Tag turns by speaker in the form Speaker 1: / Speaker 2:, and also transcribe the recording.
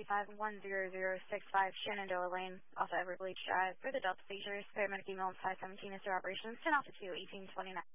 Speaker 1: 55-10065 Shenandoah Lane, off of Everglades Drive, for the Delta Seizures. Paramedic email 517 is their operations, 10 Alpha 2, 1829.